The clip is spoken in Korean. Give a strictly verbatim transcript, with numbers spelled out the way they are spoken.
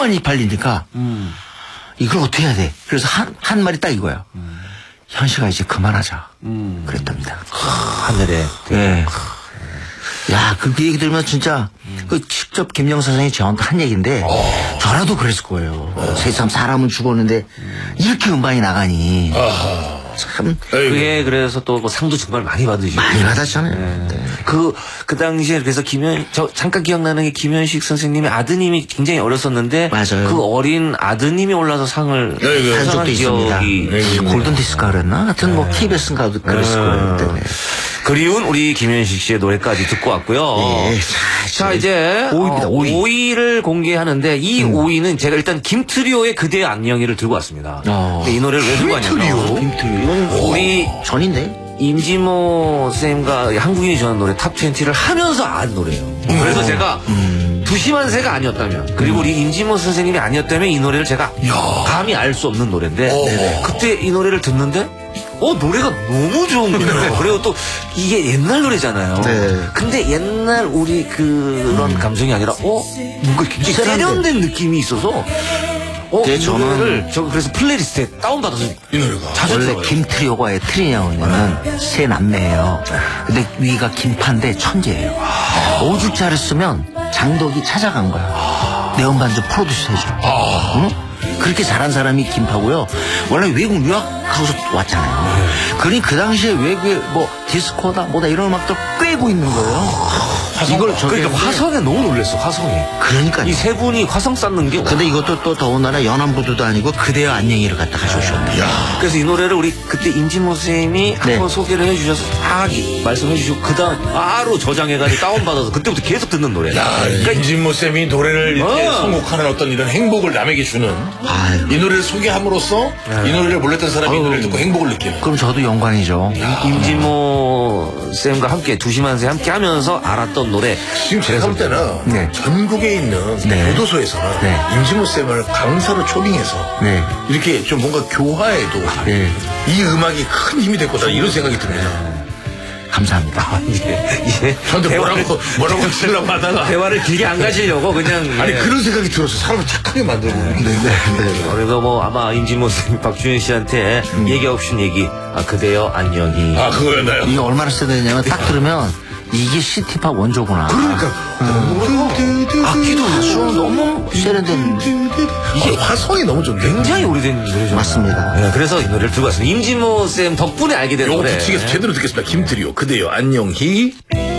많이 팔리니까 음. 이걸 어떻게 해야 돼? 그래서 한, 한 말이 딱 이거야. 음. 현 씨가 이제 그만하자. 음. 그랬답니다. 하늘에. 네. 야, 그 얘기 들으면 진짜 음. 그 직접 김영사 선생님이 저한테 한 얘기인데 어. 저라도 그랬을 거예요. 어. 세상 사람은 죽었는데 음. 이렇게 음반이 나가니. 아하. 참. 그게 그래서 또 뭐 상도 정말 많이 받으시고. 많이 받았잖아요. 네. 네. 그, 그 당시에 그래서 김현, 저 잠깐 기억나는 게 김현식 선생님의 아드님이 굉장히 어렸었는데. 맞아요. 그 어린 아드님이 올라서 상을. 네, 한 적도 있습니다. 네, 골든디스크가 그랬나? 하여튼 뭐 케이비에스인가 그랬을 거예요. 네. 그리운 우리 김현식 씨의 노래까지 듣고 왔고요. 네. 자, 이제 오위입니다. 오위. 오 위를 공개하는데 이 음. 오 위는 제가 일단 김트리오의 그대의 안녕이를 들고 왔습니다. 어. 근데 이 노래를 왜 들고 왔냐면 김트리오? 김트리오? 우리 전인데? 임지모 쌤과 한국인이 좋아하는 노래 탑 이십를 하면서 안 노래예요. 음. 그래서 제가 음. 두시만세가 아니었다면 그리고 음. 우리 임지모 선생님이 아니었다면 이 노래를 제가 야. 감히 알 수 없는 노래인데 어. 그때 이 노래를 듣는데 어 노래가 너무 좋은 거예요. 그리고 또 이게 옛날 노래잖아요. 네. 근데 옛날 우리 그런 음. 감정이 아니라 어 뭔가 굉장히 세련된 느낌이 있어서 어, 네, 이 노래를 저 그래서 플레이리스트에 다운받아서 이 노래가 자주 원래 들어요. 김트리오가의 트리냐오냐는 세 남매예요. 근데 위가 김파인데 천재예요. 아. 오 주짜리 쓰면 장덕이 찾아간 거야. 내 음반 좀 프로듀스 해줘. 아. 응? 그렇게 잘한 사람이 김파고요. 원래 외국 유학하고서 왔잖아요. 그러니 그 당시에 외국에 뭐 디스코다 뭐다 이런 음악들 꿰고 있는 거예요. 화성, 이걸 그러니까 화성에 너무 놀랬어. 화성에. 그러니까 이 세 분이 화성 쌓는 게. 근데 이것도 또 더군다나 연안부두도 아니고 그대여 안녕이를 갖다가 가져오셨네. 그래서 이 노래를 우리 그때 임진모 선생님이 네. 한번 소개를 해주셔서 딱 말씀해 주시고 그다음 바로 저장해가지고 다운받아서 그때부터 계속 듣는 노래. 야, 그러니까 임진모 쌤이 노래를 이렇게 어. 선곡하는 어떤 이런 행복을 남에게 주는 아유. 이 노래를 소개함으로써 네. 이 노래를 몰랐던 사람이 이 노래를 듣고 행복을 느끼는. 그럼 저도 영광이죠. 임진모 쌤과 함께 두시만세 함께 하면서 알았던 노래. 지금 제가 볼 때는 네. 전국에 있는 네. 교도소에서는 네. 임진모 쌤을 강사로 초빙해서 네. 이렇게 좀 뭔가 교화에도 네. 이 음악이 큰 힘이 될 거다 이런 생각이 듭니다. 감사합니다. 아, 예, 예. 저한테 뭐라고 뭐라고 하시려고 하다가 대화를 길게 안 가시려고 그냥 아니 예. 그런 생각이 들어서 사람을 착하게 만들고 네, 네, 네. 그래서 뭐 아마 임진모 쌤 박준현 씨한테 음. 얘기 없인 얘기 아 그대여 안녕히 아 그거였나요? 이게 얼마나 세대냐면 딱 들으면 이게 시티팝 원조구나. 그러니까 음. 악기도 아주 너무 세련된 이게 화성이 너무 좋네. 굉장히 오래된 노래죠. 맞습니다. 네, 그래서 이 노래를 들고 왔습니다. 임진모 쌤 덕분에 알게 된 노래. 요거 붙이게 제대로 듣겠습니다. 김트리오 그대여 안녕히.